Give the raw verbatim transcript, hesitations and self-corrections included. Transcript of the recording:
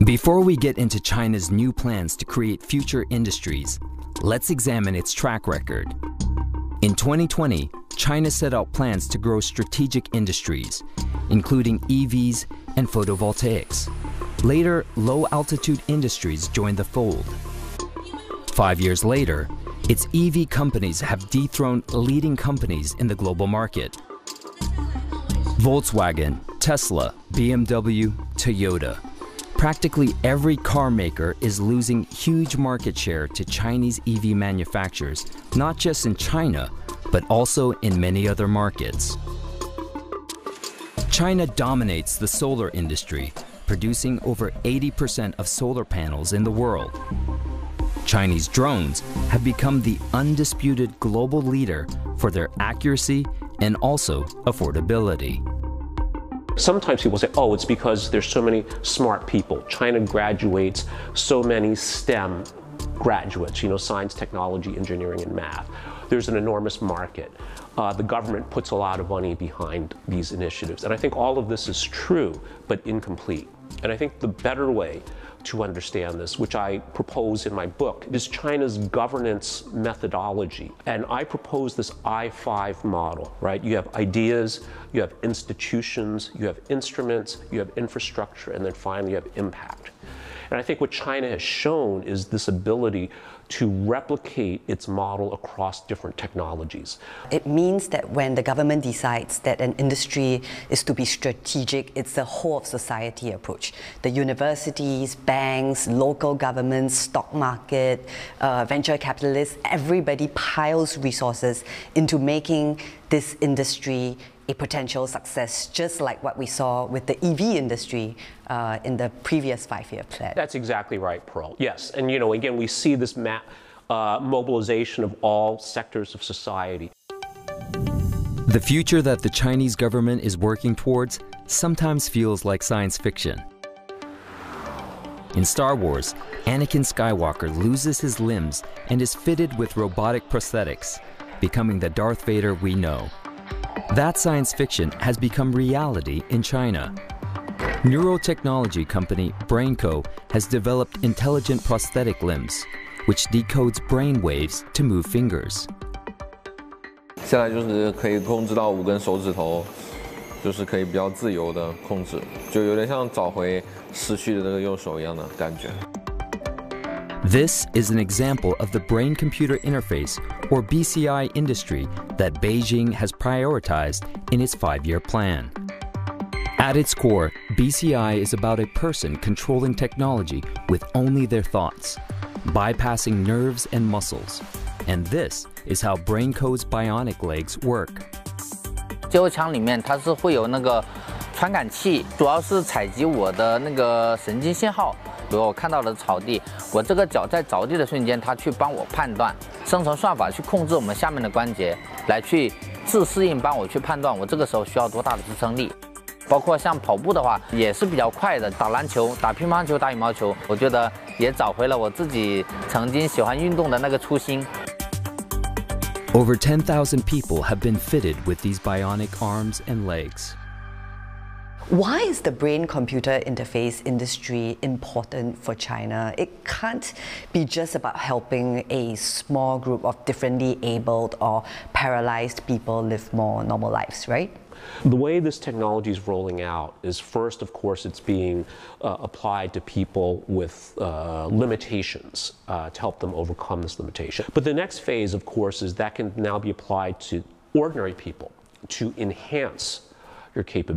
Before we get into China's new plans to create future industries, let's examine its track record. In twenty twenty, China set out plans to grow strategic industries, including E Vs and photovoltaics. Later, low-altitude industries joined the fold. Five years later, its E V companies have dethroned leading companies in the global market. Volkswagen, Tesla, B M W, Toyota. Practically every car maker is losing huge market share to Chinese E V manufacturers, not just in China, but also in many other markets. China dominates the solar industry, producing over eighty percent of solar panels in the world. Chinese drones have become the undisputed global leader for their accuracy and also affordability. Sometimes people say, oh, it's because there's so many smart people. China graduates so many STEM graduates, you know, science, technology, engineering, and math. There's an enormous market. Uh, the government puts a lot of money behind these initiatives. And I think all of this is true, but incomplete. And I think the better way to understand this, which I propose in my book, is China's governance methodology. And I propose this I five model, right? You have ideas, you have institutions, you have instruments, you have infrastructure, and then finally you have impact. And I think what China has shown is this ability to replicate its model across different technologies. It means that when the government decides that an industry is to be strategic, it's a whole of society approach. The universities, banks, local governments, stock market, uh, venture capitalists, everybody piles resources into making this industry a potential success, just like what we saw with the E V industry uh, in the previous five-year plan. That's exactly right, Pearl. Yes, and you know, again, we see this ma uh, mobilization of all sectors of society. The future that the Chinese government is working towards sometimes feels like science fiction. In Star Wars, Anakin Skywalker loses his limbs and is fitted with robotic prosthetics, becoming the Darth Vader we know. That science fiction has become reality in China. Neurotechnology company BrainCo has developed intelligent prosthetic limbs, which decodes brain waves to move fingers. 现在就是可以控制到五根手指头，就是可以比较自由的控制，就有点像找回失去的这个右手一样的感觉。 This is an example of the brain-computer interface, or B C I industry, that Beijing has prioritized in its five-year plan. At its core, B C I is about a person controlling technology with only their thoughts, bypassing nerves and muscles. And this is how BrainCo's bionic legs work. 接后枪里面它是会有那个传感器，主要是采集我的那个神经信号。 比如我看到的草地，我这个脚在着地的瞬间，它去帮我判断，生成算法去控制我们下面的关节，来去自适应帮我去判断我这个时候需要多大的支撑力。包括像跑步的话，也是比较快的。打篮球、打乒乓球、打羽毛球，我觉得也找回了我自己曾经喜欢运动的那个初心。 Over ten thousand people have been fitted with these bionic arms and legs. Why is the brain-computer interface industry important for China? It can't be just about helping a small group of differently abled or paralyzed people live more normal lives, right? The way this technology is rolling out is first, of course, it's being uh, applied to people with uh, limitations uh, to help them overcome this limitation. But the next phase, of course, is that can now be applied to ordinary people to enhance your capability.